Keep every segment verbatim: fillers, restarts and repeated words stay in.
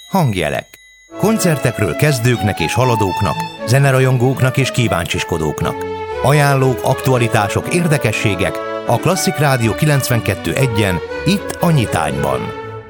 Hangjelek. Koncertekről kezdőknek és haladóknak, zenerajongóknak és kíváncsiskodóknak. Ajánlók, aktualitások, érdekességek a Klasszik Rádió kilencvenkettő egyen, itt a Nyitányban.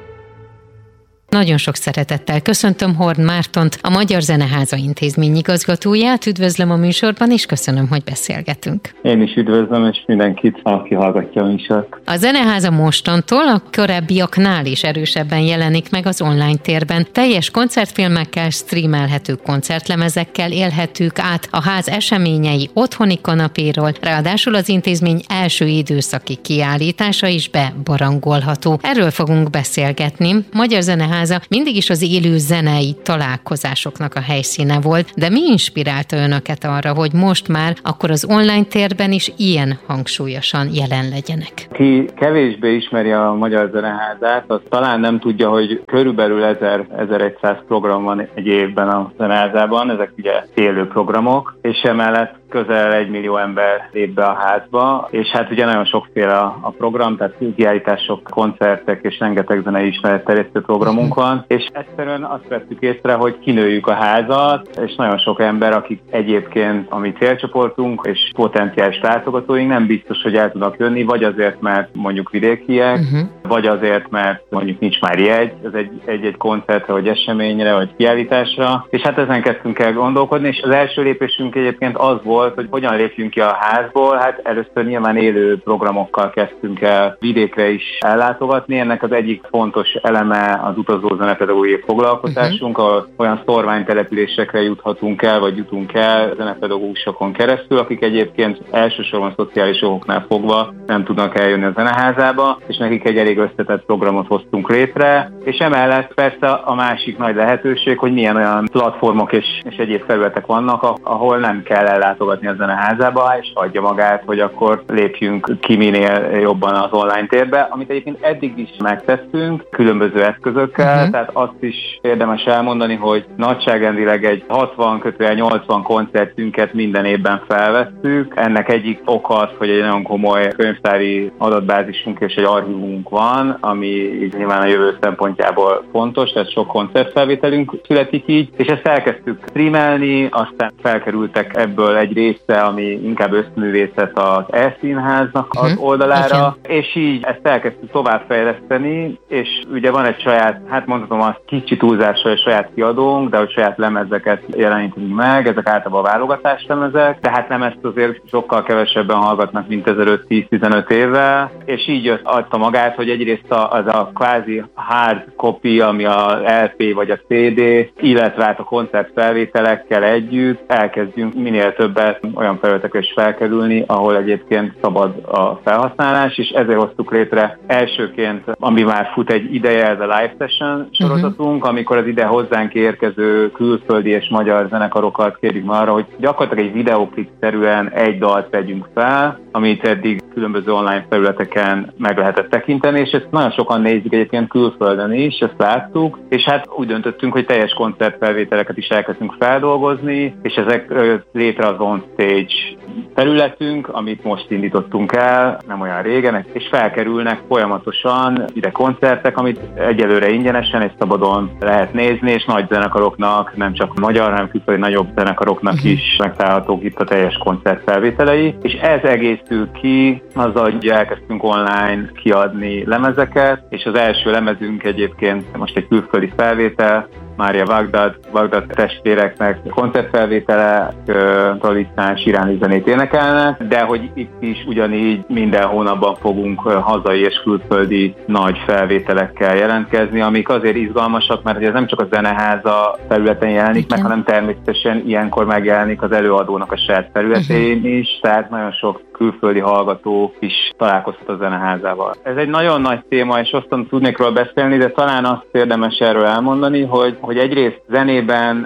Nagyon sok szeretettel köszöntöm Horn Mártont, a Magyar Zeneháza intézmény igazgatóját, üdvözlöm a műsorban, és köszönöm, hogy beszélgetünk. Én is üdvözlöm, és mindenkit, aki hallgatja a műsort. A Zeneháza mostantól a korábbiaknál is erősebben jelenik meg az online térben. Teljes koncertfilmekkel, streamelhető koncertlemezekkel élhetők át a ház eseményei otthoni kanapéról, ráadásul az intézmény első időszaki kiállítása is bebarangolható. Erről fogunk beszélgetni. Magyar Zeneháza mindig is az élő zenei találkozásoknak a helyszíne volt, de mi inspirálta önöket arra, hogy most már akkor az online térben is ilyen hangsúlyosan jelen legyenek? Ki kevésbé ismeri a Magyar Zeneházát, az talán nem tudja, hogy körülbelül ezer-ezerszáz program van egy évben a Zeneházában, ezek ugye élő programok, és emellett közel egy millió ember lép be a házba, és hát ugye nagyon sokféle a program, tehát kiállítások, koncertek és rengeteg zenei ismeretterjesztő programunk van, és egyszerűen azt vettük észre, hogy kinőjük a házat, és nagyon sok ember, akik egyébként a mi célcsoportunk és potenciális látogatóink nem biztos, hogy el tudnak jönni, vagy azért, mert mondjuk vidékiek, uh-huh. vagy azért, mert mondjuk nincs már jegy, ez egy, egy-egy koncertre, vagy eseményre, vagy kiállításra, és hát ezen kezdtünk el gondolkodni, és az első lépésünk egyébként az volt, hogy hogyan lépjünk ki a házból. Hát először nyilván élő programokkal kezdtünk el vidékre is ellátogatni. Ennek az egyik fontos eleme az utazó zenepedagógiai foglalkozásunk, uh-huh. ahol olyan szorványtelepülésekre juthatunk el, vagy jutunk el zenepedagógusokon keresztül, akik egyébként elsősorban szociális okoknál fogva nem tudnak eljönni a zeneházába, és nekik egy elég összetett programot hoztunk létre, és emellett persze a másik nagy lehetőség, hogy milyen olyan platformok és, és egyéb felületek vannak, ahol nem kell ellátogatni a zeneházába, és adja magát, hogy akkor lépjünk ki minél jobban az online térbe, amit egyébként eddig is megtettünk, különböző eszközökkel, uh-huh. tehát azt is érdemes elmondani, hogy nagyságrendileg egy hatvan-nyolcvan koncertünket minden évben felvesszük. Ennek egyik oka az, hogy egy nagyon komoly könyvtári adatbázisunk és egy archívumunk van, ami így nyilván a jövő szempontjából fontos, tehát sok koncertfelvételünk születik így, és ezt elkezdtük streamelni, aztán felkerültek ebből egy része, ami inkább összművészet az E-színháznak az oldalára, okay. és így ezt elkezdtük továbbfejleszteni, és ugye van egy saját, hát mondhatom azt kicsi túlzással egy saját kiadónk, de hogy saját lemezeket jelenítünk meg, ezek általában válogatás lemezek, de hát lemezt azért sokkal kevesebben hallgatnak, mint ezeröt-tíz-tizenöt éve, és így adta magát, hogy egyrészt az a kvázi hard copy, ami a el pé vagy a cé dé, illetve hát a koncertfelvételekkel együtt elkezdjünk minél többet olyan felületekre is felkerülni, ahol egyébként szabad a felhasználás, és ezért hoztuk létre elsőként, ami már fut egy ideje, ez a live session sorozatunk, uh-huh. amikor az ide hozzánk érkező külföldi és magyar zenekarokat kérjük arra, hogy gyakorlatilag egy videóklip-szerűen egy dalt vegyünk fel, amit eddig különböző online felületeken meg lehetett tekinteni, és ezt nagyon sokan nézik egyébként külföldön is, ezt láttuk, és hát úgy döntöttünk, hogy teljes koncertfelvételeket is elkezdünk feldolgozni, és ezek létre az on stage területünk, amit most indítottunk el, nem olyan régen, és felkerülnek folyamatosan ide koncertek, amit egyelőre ingyenesen és szabadon lehet nézni, és nagy zenekaroknak, nem csak magyar, hanem külföldi nagyobb zenekaroknak uh-huh. is megtalálhatók itt a teljes koncertfelvételei, és ez egészül ki azzal, hogy elkezdtünk online kiadni lemezeket, és az első lemezünk egyébként most egy külföldi felvétel, Mária Vagdad, Vagdad testvéreknek koncertfelvétele, Talisztán siráni zenét énekelnek, de hogy itt is ugyanígy minden hónapban fogunk hazai és külföldi nagy felvételekkel jelentkezni, amik azért izgalmasak, mert ez nem csak a Zeneháza felületen jelenik igen. meg, hanem természetesen ilyenkor megjelenik az előadónak a saját felületén uh-huh. is, tehát nagyon sok külföldi hallgató is találkozhat a Zeneházával. Ez egy nagyon nagy téma, és aztán tudnék róla beszélni, de talán azt érdemes erről elmondani, hogy, hogy egyrészt zenében egy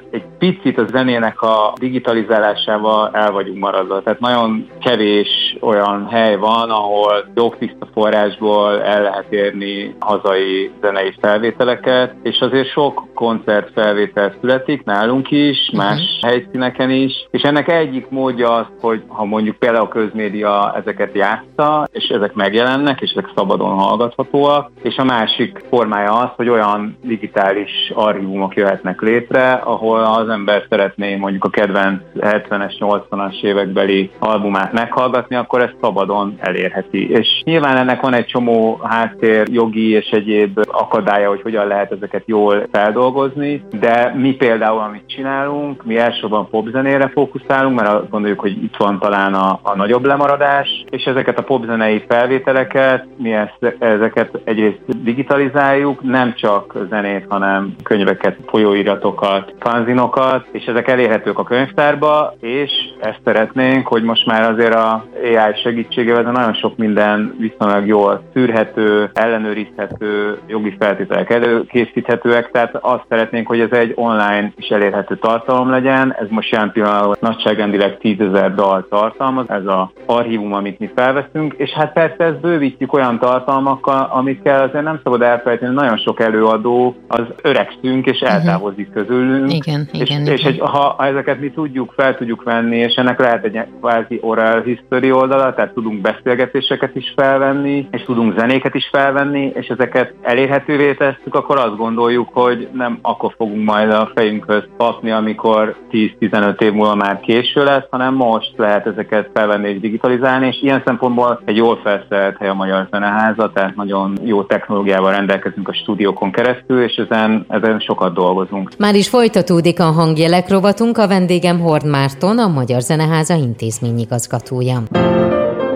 picit a zenének a digitalizálásával el vagyunk maradva. Tehát nagyon kevés olyan hely van, ahol jogtiszta forrásból el lehet érni hazai zenei felvételeket, és azért sok koncertfelvétel születik nálunk is, más uh-huh. helyszíneken is, és ennek egyik módja az, hogy ha mondjuk például a közmédia ezeket játsza, és ezek megjelennek, és ezek szabadon hallgathatóak, és a másik formája az, hogy olyan digitális archívumok jöhetnek létre, ahol az ember szeretné mondjuk a kedvenc hetvenes, nyolcvanas évekbeli albumát meghallgatni, akkor ezt szabadon elérheti. És nyilván ennek van egy csomó háttér, jogi és egyéb akadálya, hogy hogyan lehet ezeket jól feldolgozni, de mi például, amit csinálunk, mi elsősorban popzenére fókuszálunk, mert azt gondoljuk, hogy itt van talán a, a nagyobb lemaradás, és ezeket a popzenei felvételeket, mi ezt, ezeket egyrészt digitalizáljuk, nem csak zenét, hanem könyveket, folyóiratokat, fanzinokat, és ezek elérhetők a könyvtárba, és ezt szeretnénk, hogy most már azért a á i segítségével nagyon sok minden viszonylag jól szűrhető, ellenőrizhető, jogi feltételek előkészíthetőek, tehát azt szeretnénk, hogy ez egy online is elérhető tartalom legyen. Ez most jelen pillanatban nagyságrendileg tízezer dal tartalmaz, ez az archívum, amit mi felveszünk, és hát persze ezt bővítjük olyan tartalmakkal, amikkel azért nem szabad elfelejteni, nagyon sok előadó az öregszünk és eltávozik uh-huh. közülünk. Igen, és, igen, és igen. Egy, ha ezeket mi tudjuk, fel tudjuk venni, és ennek lehet egy kvázi oral history oldala, tehát tudunk beszélgetéseket is felvenni, és tudunk zenéket is felvenni, és ezeket elérhetővé tesszük, akkor azt gondoljuk, hogy nem akkor fogunk majd a fejünkhöz kapni, amikor tíz-tizenöt év múlva már késő lesz, hanem most lehet ezeket felvenni és digitalizálni, és ilyen szempontból egy jól felszerelt hely a Magyar Zeneháza, tehát nagyon jó technológiával rendelkezünk a stúdiókon keresztül, és ezen, ezen sokat dolgozunk. Már is folytatódik a hangjelek rovatunk, a vendégem Horn Márton, a Magyar Zeneháza intézményigazgatója.